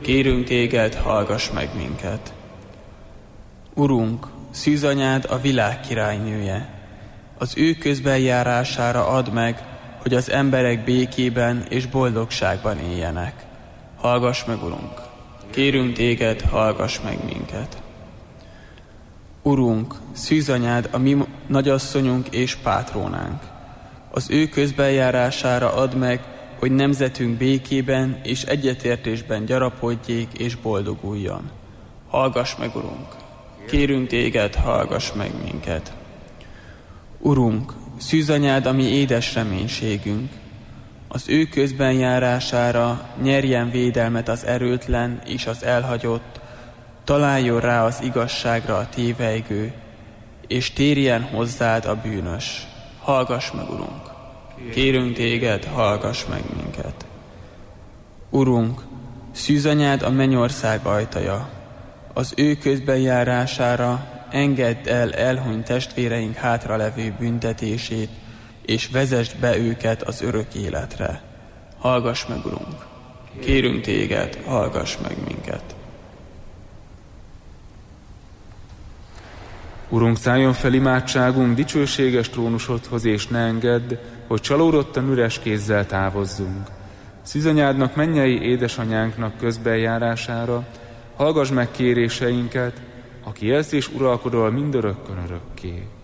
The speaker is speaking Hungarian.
kérünk téged, hallgass meg minket. Urunk, szűzanyád a világ királynője. Az ő közbenjárására add meg, hogy az emberek békében és boldogságban éljenek. Hallgass meg, Urunk! Kérünk téged, hallgass meg minket. Urunk, szűzanyád a mi nagyasszonyunk és pátrónánk. Az ő közbenjárására add meg, hogy nemzetünk békében és egyetértésben gyarapodjék és boldoguljon. Hallgass meg, Urunk! Kérünk téged, hallgass meg minket. Urunk, szűzanyád a mi édes reménységünk. Az ő közbenjárására nyerjen védelmet az erőtlen és az elhagyott, találjon rá az igazságra a tévejgő, és térjen hozzád a bűnös. Hallgass meg, Urunk! Kérünk téged, hallgass meg minket. Urunk, szűzanyád a mennyország ajtaja. Az ő közbenjárására engedd el elhunyt testvéreink hátralevő büntetését, és vezesd be őket az örök életre. Hallgass meg, Urunk! Kérünk téged, hallgass meg minket. Urunk, szálljon fel imádságunk dicsőséges trónusodhoz, és ne engedd, hogy csalódottan üres kézzel távozzunk. Szűzanyádnak, mennyei édesanyánknak közbenjárására hallgass meg kéréseinket, aki élsz és uralkodol mindörökkön örökké.